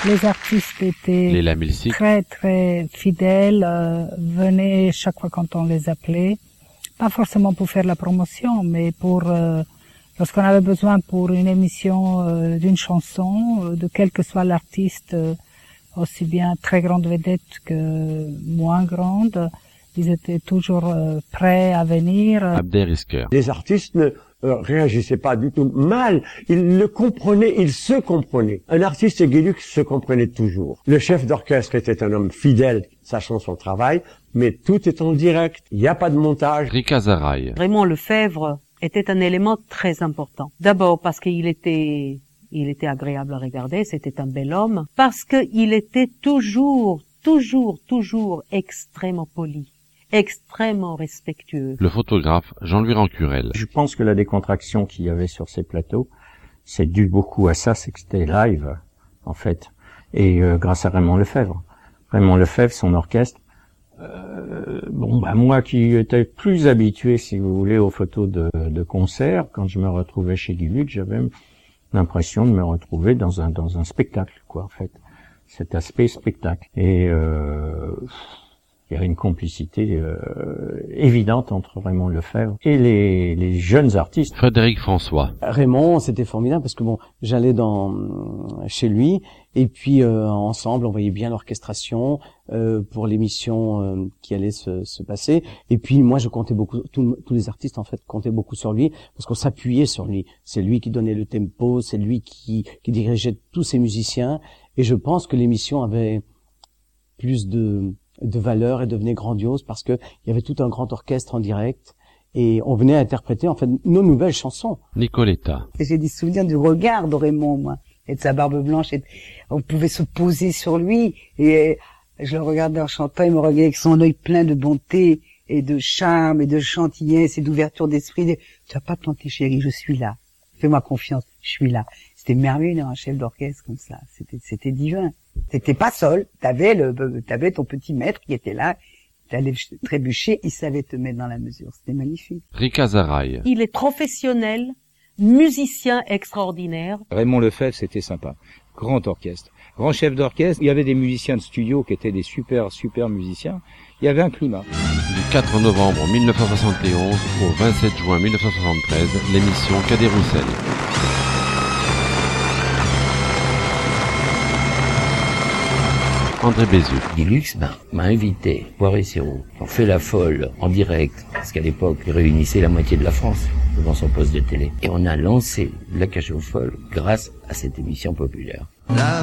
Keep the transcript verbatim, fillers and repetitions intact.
Les artistes étaient Léla Milsic. très très fidèles, euh, venaient chaque fois quand on les appelait, pas forcément pour faire la promotion, mais pour euh, lorsqu'on avait besoin pour une émission euh, d'une chanson, euh, de quel que soit l'artiste, euh, aussi bien très grande vedette que moins grande, ils étaient toujours euh, prêts à venir. Abdel Risker. Les artistes ne euh, réagissaient pas du tout mal, ils le comprenaient, ils se comprenaient. Un artiste et Guy Lux se comprenaient toujours. Le chef d'orchestre était un homme fidèle, sachant son travail, mais tout est en direct, il n'y a pas de montage. Rika Zaraï. Raymond Lefebvre était un élément très important. D'abord parce qu'il était, il était agréable à regarder, c'était un bel homme, parce qu'il était toujours, toujours, toujours extrêmement poli, extrêmement respectueux. Le photographe Jean-Louis Rancurel. Je pense que la décontraction qu'il y avait sur ces plateaux, c'est dû beaucoup à ça, c'est que c'était live, en fait, et euh, grâce à Raymond Lefebvre. Raymond Lefebvre, son orchestre, euh, bon, bah moi qui étais plus habitué, si vous voulez, aux photos de, de concert, quand je me retrouvais chez Guy Lux, j'avais l'impression de me retrouver dans un dans un spectacle, quoi, en fait. Cet aspect spectacle. Et euh, il y avait une complicité euh, évidente entre Raymond Lefebvre et les, les jeunes artistes. Frédéric François. Raymond, c'était formidable parce que bon, j'allais dans chez lui et puis euh, ensemble, on voyait bien l'orchestration euh, pour l'émission euh, qui allait se, se passer. Et puis moi, je comptais beaucoup, tout, tous les artistes en fait comptaient beaucoup sur lui parce qu'on s'appuyait sur lui. C'est lui qui donnait le tempo, c'est lui qui, qui dirigeait tous ces musiciens. Et je pense que l'émission avait plus de de valeur et devenait grandiose parce que il y avait tout un grand orchestre en direct et on venait interpréter en fait nos nouvelles chansons. Nicoletta. J'ai des souvenirs du regard de Raymond, moi, et de sa barbe blanche. Et on pouvait se poser sur lui et je le regardais en chantant, il me regardait avec son œil plein de bonté et de charme et de gentillesse et d'ouverture d'esprit. Tu vas pas te planter, chérie, je suis là. Fais-moi confiance, je suis là. C'était merveilleux d'avoir un chef d'orchestre comme ça. C'était, c'était divin. T'étais pas seul. T'avais le, t'avais ton petit maître qui était là. T'allais trébucher, il savait te mettre dans la mesure. C'était magnifique. Rika Zaraï. Il est professionnel, musicien extraordinaire. Raymond Lefebvre, c'était sympa. Grand orchestre. Grand chef d'orchestre. Il y avait des musiciens de studio qui étaient des super, super musiciens. Il y avait un climat. Du quatre novembre mille neuf cent soixante et onze au vingt-sept juin mille neuf cent soixante-treize, l'émission Cadet Roussel. André Bézu. Guy Lux ben, m'a invité, Poiré Sirop. On fait la folle en direct, parce qu'à l'époque, il réunissait la moitié de la France devant son poste de télé. Et on a lancé la Cage aux Folles grâce à cette émission populaire. La